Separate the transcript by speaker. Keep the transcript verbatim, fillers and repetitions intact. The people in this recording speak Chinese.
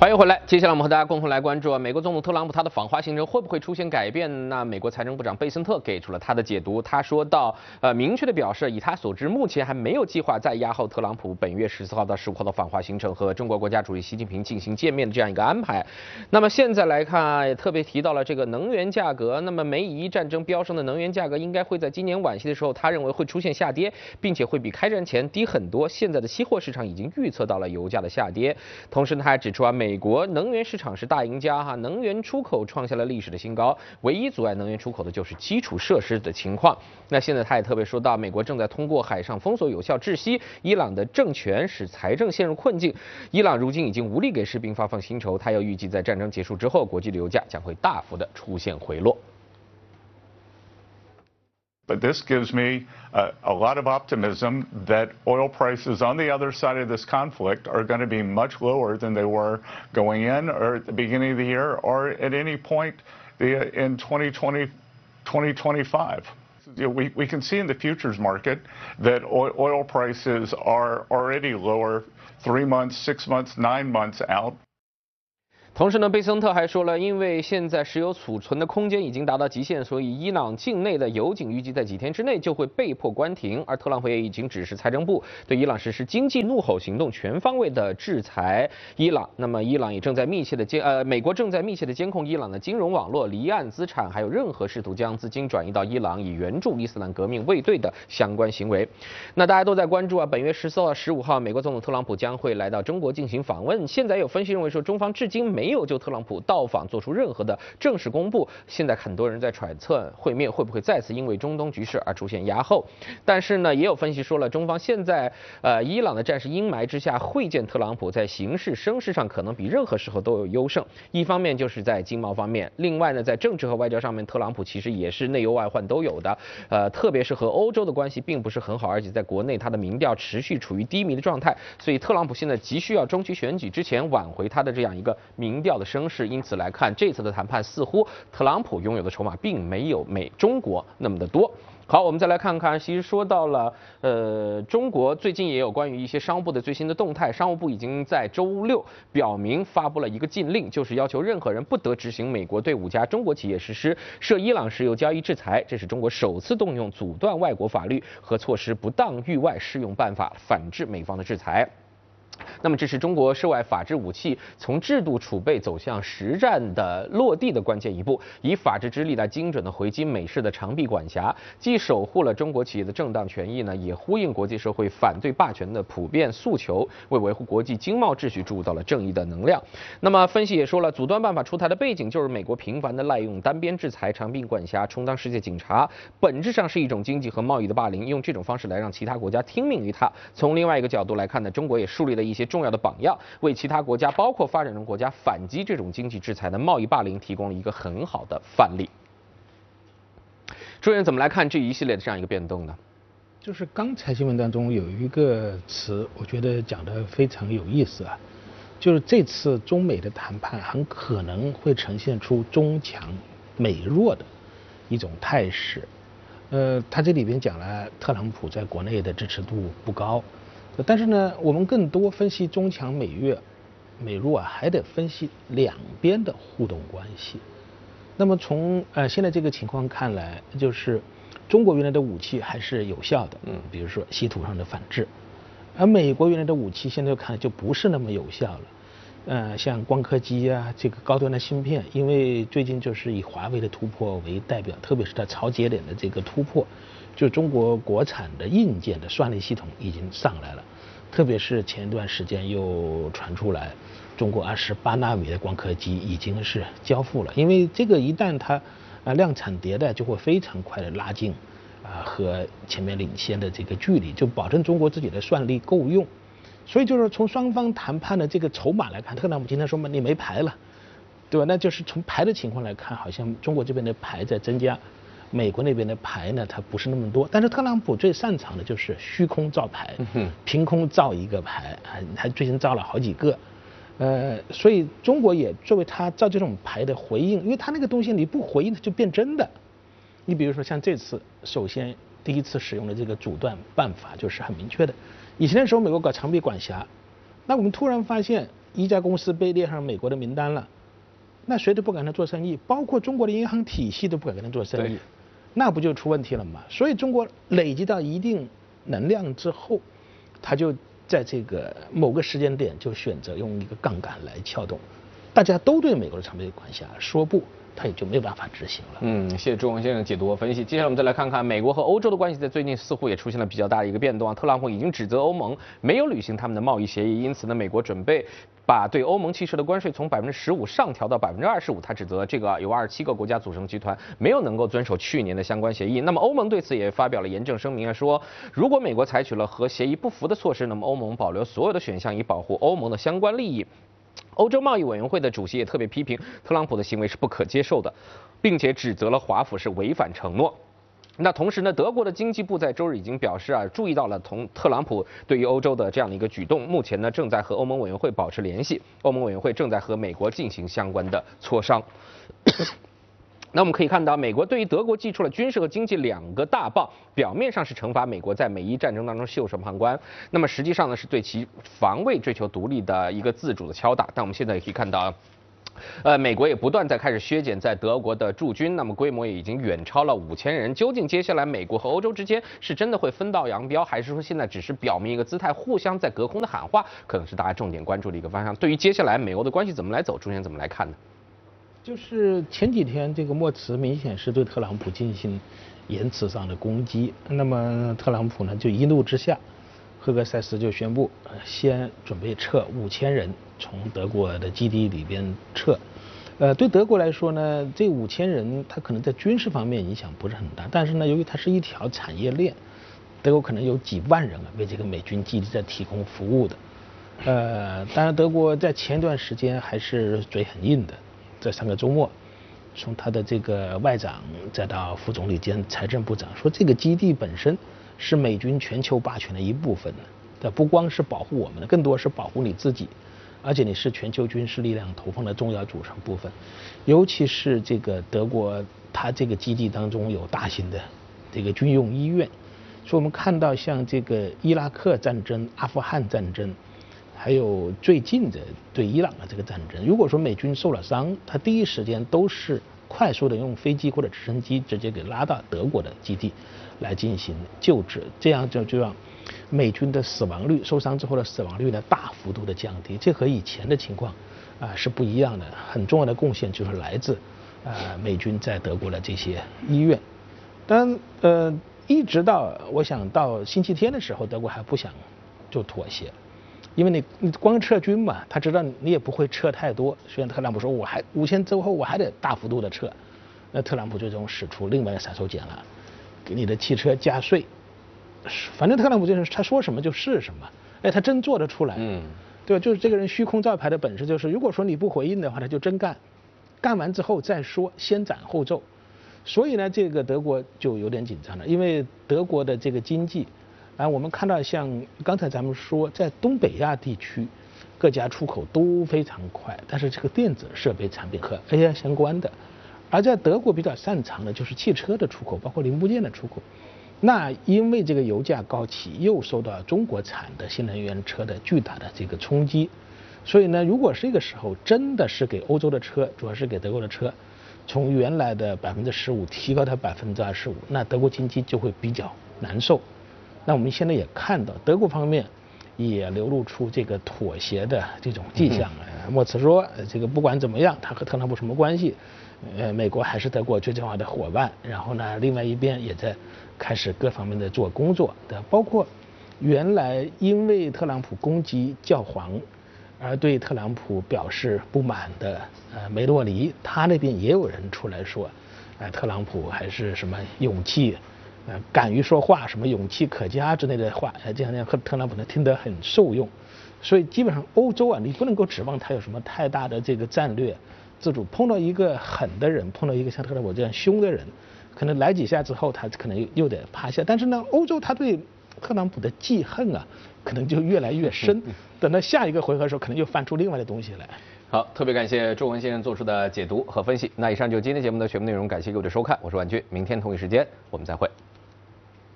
Speaker 1: 欢迎回来，接下来我们和大家共同来关注啊，美国总统特朗普他的访华行程会不会出现改变？那美国财政部长贝森特给出了他的解读，他说到，呃，明确的表示，以他所知，目前还没有计划再押后特朗普本月十四号到十五号的访华行程和中国国家主席习近平进行见面的这样一个安排。那么现在来看，也特别提到了这个能源价格，那么美以伊战争飙升的能源价格应该会在今年晚些的时候，他认为会出现下跌，并且会比开战前低很多。现在的期货市场已经预测到了油价的下跌，同时呢，他还指出啊，美国能源市场是大赢家哈，能源出口创下了历史的新高，唯一阻碍能源出口的就是基础设施的情况。那现在他也特别说到，美国正在通过海上封锁有效窒息伊朗的政权，使财政陷入困境。伊朗如今已经无力给士兵发放薪酬，他又预计在战争结束之后，国际的油价将会大幅的出现回落。
Speaker 2: But this gives me uh, a lot of optimism that oil prices on the other side of this conflict are going to be much lower than they were going in or at the beginning of the year or at any point in twenty twenty, twenty twenty-five. You know, we, we can see in the futures market that oil prices are already lower three months, six months, nine months out.
Speaker 1: 同时呢，贝森特还说了，因为现在石油储存的空间已经达到极限，所以伊朗境内的油井预计在几天之内就会被迫关停。而特朗普也已经指示财政部对伊朗实施经济怒吼行动，全方位的制裁伊朗。那么，伊朗也正在密切的监呃，美国正在密切的监控伊朗的金融网络、离岸资产，还有任何试图将资金转移到伊朗以援助伊斯兰革命卫队的相关行为。那大家都在关注啊，本月十四号、十五号，美国总统特朗普将会来到中国进行访问。现在有分析认为说，中方至今没没有就特朗普到访做出任何的正式公布，现在很多人在揣测会面会不会再次因为中东局势而出现压后。但是呢，也有分析说了，中方现在呃伊朗的战事阴霾之下会见特朗普，在形势声势上可能比任何时候都有优胜。一方面就是在经贸方面，另外呢，在政治和外交上面，特朗普其实也是内忧外患都有的，呃，特别是和欧洲的关系并不是很好，而且在国内他的民调持续处于低迷的状态，所以特朗普现在急需要中期选举之前挽回他的这样一个民调的声势。因此来看，这次的谈判似乎特朗普拥有的筹码并没有美中国那么的多。好，我们再来看看，其实说到了，呃，中国最近也有关于一些商务部的最新的动态。商务部已经在周六表明发布了一个禁令，就是要求任何人不得执行美国对五家中国企业实施涉伊朗石油交易制裁。这是中国首次动用阻断外国法律和措施不当域外适用办法反制美方的制裁。那么这是中国涉外法治武器从制度储备走向实战的落地的关键一步，以法治之力来精准的回击美式的长臂管辖，既守护了中国企业的正当权益呢，也呼应国际社会反对霸权的普遍诉求，为维护国际经贸秩序注入到了正义的能量。那么分析也说了，阻断办法出台的背景就是美国频繁的滥用单边制裁、长臂管辖，充当世界警察，本质上是一种经济和贸易的霸凌，用这种方式来让其他国家听命于他。从另外一个角度来看呢，中国也树立了一些重要的榜样，为其他国家，包括发展中国家反击这种经济制裁的贸易霸凌提供了一个很好的范例。朱元怎么来看这一系列的这样一个变动呢？
Speaker 3: 就是刚才新闻当中有一个词，我觉得讲得非常有意思啊，就是这次中美的谈判很可能会呈现出中强美弱的一种态势。呃，他这里边讲了特朗普在国内的支持度不高。但是呢，我们更多分析中强美弱，美弱啊，还得分析两边的互动关系。那么从呃现在这个情况看来，就是中国原来的武器还是有效的，嗯，比如说稀土上的反制，而美国原来的武器现在看就不是那么有效了。呃，像光刻机啊，这个高端的芯片，因为最近就是以华为的突破为代表，特别是它超节点的这个突破。就中国国产的硬件的算力系统已经上来了，特别是前一段时间又传出来，中国二十八纳米的光刻机已经是交付了，因为这个一旦它啊量产迭代，就会非常快的拉近啊和前面领先的这个距离，就保证中国自己的算力够用。所以就是从双方谈判的这个筹码来看，特朗普今天说嘛，你没牌了，对吧？那就是从牌的情况来看，好像中国这边的牌在增加。美国那边的牌呢，它不是那么多，但是特朗普最擅长的就是虚空造牌，嗯、凭空造一个牌，还还最近造了好几个，呃，所以中国也作为他造这种牌的回应，因为他那个东西你不回应它就变真的。你比如说像这次，首先第一次使用的这个阻断办法就是很明确的，以前的时候美国搞长臂管辖，那我们突然发现一家公司被列上美国的名单了，那谁都不敢跟他做生意，包括中国的银行体系都不敢跟他做生意，那不就出问题了吗？所以中国累积到一定能量之后，他就在这个某个时间点就选择用一个杠杆来撬动，大家都对美国的长臂管辖说不，他也就没有办法执行了。
Speaker 1: 嗯，谢谢朱文先生解读和分析。接下来我们再来看看美国和欧洲的关系，在最近似乎也出现了比较大的一个变动啊。特朗普已经指责欧盟没有履行他们的贸易协议，因此呢，美国准备把对欧盟汽车的关税从百分之十五上调到百分之二十五。他指责这个由二十七个国家组成的集团没有能够遵守去年的相关协议。那么欧盟对此也发表了严正声明啊，说如果美国采取了和协议不符的措施，那么欧盟保留所有的选项以保护欧盟的相关利益。欧洲贸易委员会的主席也特别批评特朗普的行为是不可接受的，并且指责了华府是违反承诺。那同时呢，德国的经济部在周日已经表示啊，注意到了同特朗普对于欧洲的这样的一个举动，目前呢正在和欧盟委员会保持联系，欧盟委员会正在和美国进行相关的磋商。那我们可以看到，美国对于德国寄出了军事和经济两个大棒，表面上是惩罚美国在美伊战争当中袖手旁观，那么实际上呢是对其防卫追求独立的一个自主的敲打。但我们现在也可以看到，呃，美国也不断在开始削减在德国的驻军，那么规模也已经远超了五千人。究竟接下来美国和欧洲之间是真的会分道扬镳，还是说现在只是表明一个姿态，互相在隔空的喊话，可能是大家重点关注的一个方向。对于接下来美欧的关系怎么来走，朱先生怎么来看呢？
Speaker 3: 就是前几天这个莫茨明显是对特朗普进行言辞上的攻击，那么特朗普呢就一怒之下，赫格塞斯就宣布先准备撤五千人从德国的基地里边撤。呃，对德国来说呢，这五千人他可能在军事方面影响不是很大，但是呢，由于它是一条产业链，德国可能有几万人啊为这个美军基地在提供服务的。呃，当然德国在前一段时间还是嘴很硬的。这上个周末，从他的这个外长再到副总理兼财政部长，说这个基地本身是美军全球霸权的一部分的，不光是保护我们的，更多是保护你自己，而且你是全球军事力量投放的重要组成部分。尤其是这个德国，它这个基地当中有大型的这个军用医院，所以我们看到像这个伊拉克战争、阿富汗战争。还有最近的对伊朗的这个战争，如果说美军受了伤，他第一时间都是快速的用飞机或者直升机直接给拉到德国的基地来进行救治，这样就就让美军的死亡率受伤之后的死亡率呢大幅度的降低，这和以前的情况啊、呃、是不一样的。很重要的贡献就是来自啊、呃、美军在德国的这些医院。当然呃一直到我想到星期天的时候，德国还不想就妥协。因为你你光撤军嘛，他知道你也不会撤太多。虽然特朗普说我还五千之后我还得大幅度的撤，那特朗普最终使出另外的杀手锏了，给你的汽车加税。反正特朗普就是他说什么就是什么，哎，他真做得出来，嗯，对吧？就是这个人虚空造牌的本事，就是如果说你不回应的话，他就真干，干完之后再说，先斩后奏。所以呢，这个德国就有点紧张了，因为德国的这个经济。啊，我们看到像刚才咱们说，在东北亚地区，各家出口都非常快，但是这个电子设备产品和 A I 相关的，而在德国比较擅长的就是汽车的出口，包括零部件的出口。那因为这个油价高企，又受到中国产的新能源车的巨大的这个冲击，所以呢，如果这个时候真的是给欧洲的车，主要是给德国的车，从原来的百分之十五提高到百分之二十五，那德国经济就会比较难受。那我们现在也看到，德国方面也流露出这个妥协的这种迹象。呃，莫茨说，这个不管怎么样，他和特朗普什么关系？呃，美国还是德国最重要的伙伴。然后呢，另外一边也在开始各方面的做工作的，包括原来因为特朗普攻击教皇而对特朗普表示不满的呃梅洛尼，他那边也有人出来说，呃，特朗普还是什么勇气。呃，敢于说话，什么勇气可嘉之类的话，呃，这样那样，和特朗普呢听得很受用，所以基本上欧洲啊，你不能够指望他有什么太大的这个战略自主。碰到一个狠的人，碰到一个像特朗普这样凶的人，可能来几下之后，他可能又得趴下。但是呢，欧洲他对特朗普的记恨啊，可能就越来越深。等到下一个回合的时候，可能又翻出另外的东西来。
Speaker 1: 好，特别感谢周文先生做出的解读和分析。那以上就是今天节目的全部内容，感谢各位的收看，我是万军，明天同一时间我们再会。